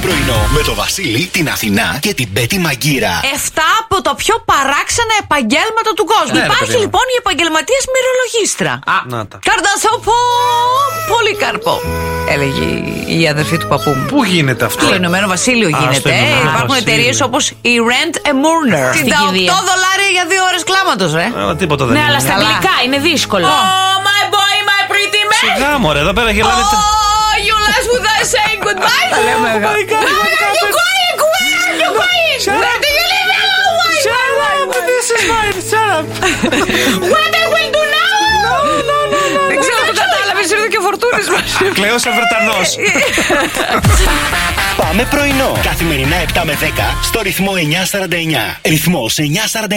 πρωινό με το Βασίλη, την Αθηνά και την Πέτη Μαγκύρα. 7 από τα πιο παράξενα επαγγέλματα του κόσμου. Υπάρχει λοιπόν η επαγγελματίας μυρολογίστρα. Καρτασόπο Πολύκαρπο, έλεγε η αδερφή του παππού μου. Πού γίνεται αυτό? Στο Ηνωμένο Βασίλειο γίνεται. Υπάρχουν εταιρείες όπως η Rent a Mourner. $8 για 2 ώρες κλάματος, ρε. Τίποτα δεν είναι. Ναι, αλλά στα αγγλικά είναι δύσκολο. Oh my boy, my pretty man. Σιγά μωρέ, εδώ πέρα γελάνε. Oh, you last without saying goodbye. Τα λέμε εγώ. You quiet, where you quiet? Where do you live? Shut up, this is mine, shut up. What I will do now? No. Δεν ξέρω αν το κατάλαβες, ήρθε και ο Φορτούνης μας. Κλαίος Βρετανός. Πάμε πρωινό. Καθημερινά 7 με 10 στο ρυθμό 949. Ρυθμός 949.